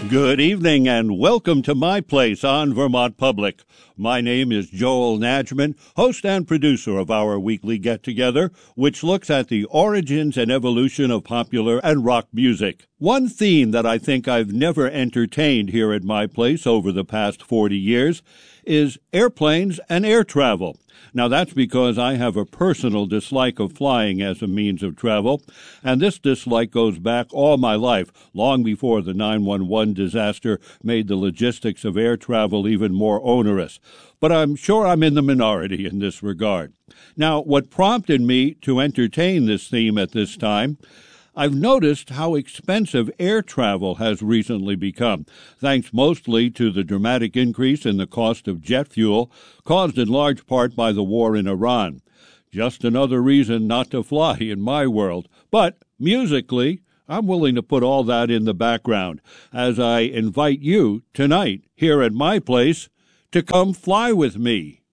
Good evening and welcome to my place on Vermont Public. My name is Joel Najman, host and producer of our weekly get-together, which looks at the origins and evolution of popular and rock music. One theme that I think I've never entertained here at my place over the past 40 years is airplanes and air travel. Now, that's because I have a personal dislike of flying as a means of travel, and this dislike goes back all my life, long before the 9/11 disaster made the logistics of air travel even more onerous. But I'm sure I'm in the minority in this regard. Now, what prompted me to entertain this theme at this time, I've noticed how expensive air travel has recently become, thanks mostly to the dramatic increase in the cost of jet fuel, caused in large part by the war in Iran. Just another reason not to fly in my world. But musically, I'm willing to put all that in the background as I invite you tonight here at my place to come fly with me.